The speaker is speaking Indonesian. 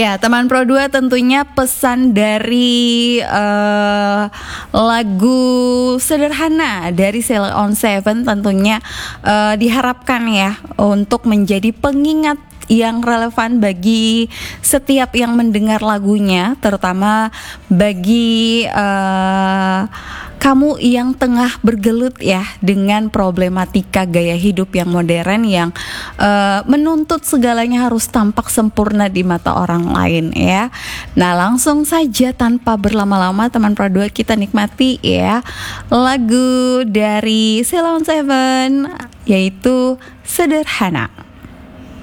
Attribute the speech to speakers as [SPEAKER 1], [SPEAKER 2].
[SPEAKER 1] Ya, teman Pro 2 tentunya pesan dari lagu sederhana dari Sheila on 7 tentunya diharapkan ya untuk menjadi pengingat yang relevan bagi setiap yang mendengar lagunya, terutama bagi kamu yang tengah bergelut ya dengan problematika gaya hidup yang modern yang menuntut segalanya harus tampak sempurna di mata orang lain ya. Nah, langsung saja tanpa berlama-lama teman Pro 2 kita nikmati ya lagu dari Sheila on 7 yaitu Sederhana.